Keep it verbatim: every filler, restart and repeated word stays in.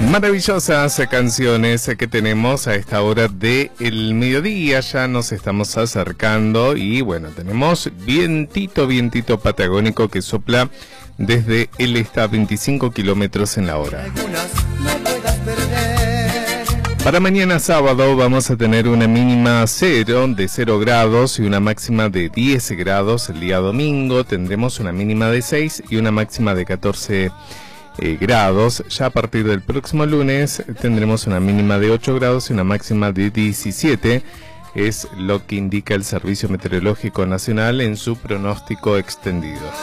Maravillosas canciones que tenemos a esta hora del mediodía, ya nos estamos acercando y bueno, tenemos vientito, vientito patagónico que sopla desde el este a veinticinco kilómetros en la hora. Para mañana sábado vamos a tener una mínima cero de cero grados y una máxima de diez grados. El día domingo tendremos una mínima de seis y una máxima de catorce Eh, grados. Ya a partir del próximo lunes tendremos una mínima de ocho grados y una máxima de diecisiete. Es lo que indica el Servicio Meteorológico Nacional en su pronóstico extendido.